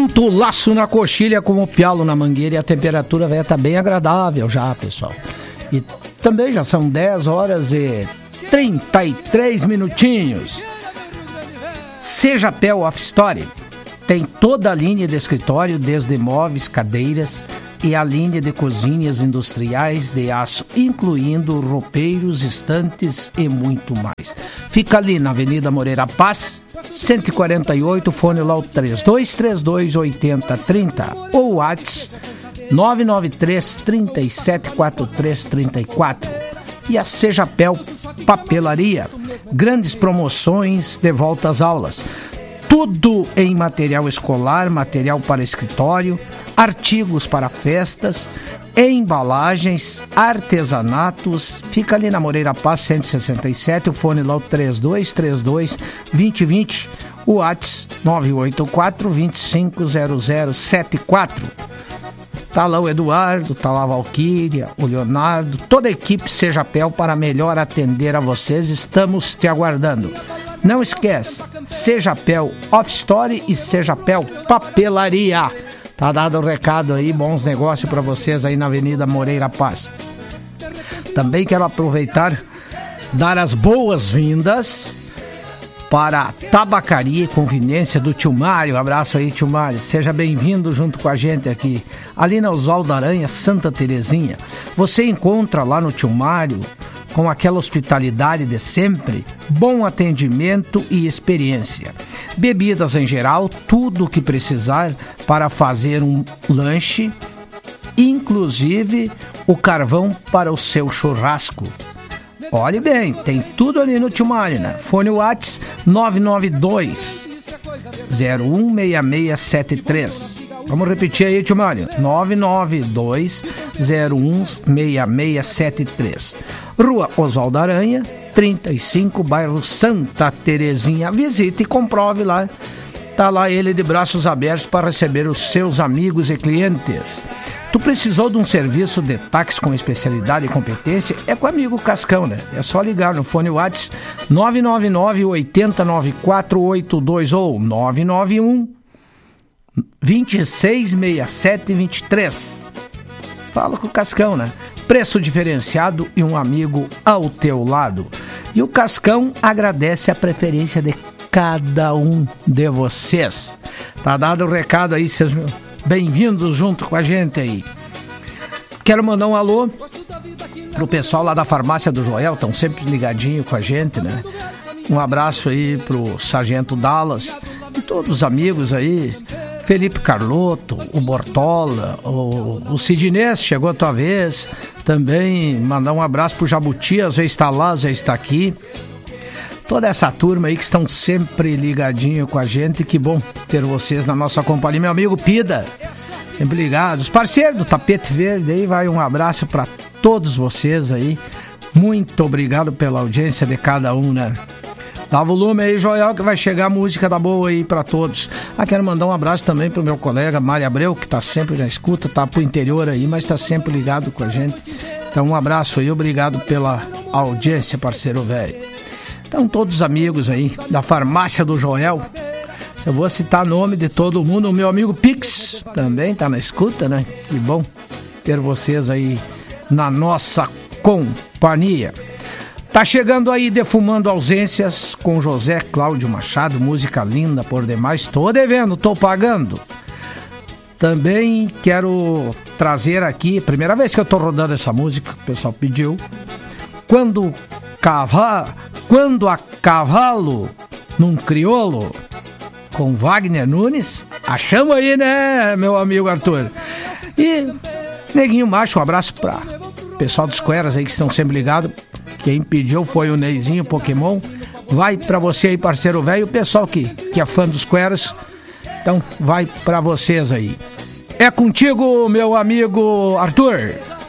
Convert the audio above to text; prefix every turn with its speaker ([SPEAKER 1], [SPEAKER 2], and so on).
[SPEAKER 1] Tanto o laço na coxilha como o pialo na mangueira, e a temperatura vai estar bem agradável já, pessoal. E também já são 10 horas e 33 minutinhos. Sejapel Office Store tem toda a linha de escritório, desde móveis, cadeiras e a linha de cozinhas industriais de aço, incluindo roupeiros, estantes e muito mais. Fica ali na Avenida Moreira Paz, 148, fone lá o 3232-8030 ou WhatsApp 993-374334. E a Sejapel Papelaria, grandes promoções de volta às aulas. Tudo em material escolar, material para escritório, artigos para festas, embalagens, artesanatos. Fica ali na Moreira Paz 167, o fone lá o 3232-2020, o WhatsApp 984-250074. Tá lá o Eduardo, tá lá a Valquíria, o Leonardo, toda a equipe Sejapel para melhor atender a vocês. Estamos te aguardando. Não esquece, Sejapel Office Store e Sejapel Papelaria. Tá dado o recado aí, bons negócios para vocês aí na Avenida Moreira Paz. Também quero aproveitar, dar as boas-vindas para a Tabacaria e Conveniência do Tio Mário. Abraço aí, Tio Mário. Seja bem-vindo junto com a gente aqui. Ali na Oswaldo Aranha, Santa Terezinha. Você encontra lá no Tio Mário, com aquela hospitalidade de sempre, bom atendimento e experiência. Bebidas em geral, tudo o que precisar para fazer um lanche, inclusive o carvão para o seu churrasco. Olhe bem, tem tudo ali no Tio Mário, né? Fone WhatsApp 992-016673. Vamos repetir aí, Tio Mário. 992-016673. Rua Oswaldo Aranha, 35, bairro Santa Terezinha. Visite e comprove lá. Tá lá ele de braços abertos para receber os seus amigos e clientes. Tu precisou de um serviço de táxi com especialidade e competência? É com o amigo Cascão, né? É só ligar no fone WhatsApp 999-809482 ou 991-266723. Fala com o Cascão, né? Preço diferenciado e um amigo ao teu lado. E o Cascão agradece a preferência de cada um de vocês. Tá dado o recado aí, sejam bem-vindos junto com a gente aí. Quero mandar um alô pro pessoal lá da farmácia do Joel, estão sempre ligadinho com a gente, né? Um abraço aí pro Sargento Dallas e todos os amigos aí. Felipe Carlotto, o Bortola, o Sidnês, chegou a tua vez. Também mandar um abraço pro Jabuti, às vezes está lá, às vezes está aqui. Toda essa turma aí que estão sempre ligadinho com a gente. Que bom ter vocês na nossa companhia. Meu amigo Pida, sempre ligados. Parceiro do Tapete Verde, aí vai um abraço para todos vocês aí. Muito obrigado pela audiência de cada um, né? Dá volume aí, Joel, que vai chegar música da boa aí pra todos. Quero mandar um abraço também pro meu colega Mário Abreu, que tá sempre na escuta, tá pro interior aí, mas tá sempre ligado com a gente. Então um abraço aí, obrigado pela audiência, parceiro velho. Então todos os amigos aí da farmácia do Joel, eu vou citar nome de todo mundo. O meu amigo Pix também tá na escuta, né? Que bom ter vocês aí na nossa companhia. Tá chegando aí Defumando Ausências com José Cláudio Machado, música linda por demais. Tô devendo, tô pagando. Também quero trazer aqui, primeira vez que eu tô rodando essa música, o pessoal pediu. Quando a cavalo num crioulo, com Wagner Nunes. Achamos aí, né, meu amigo Arthur? E Neguinho Macho, um abraço pra pessoal dos Coeras aí que estão sempre ligados. Quem pediu foi o Neizinho Pokémon. Vai pra você aí, parceiro velho. O pessoal que é fã dos Coeras, então vai pra vocês aí. É contigo, meu amigo Arthur.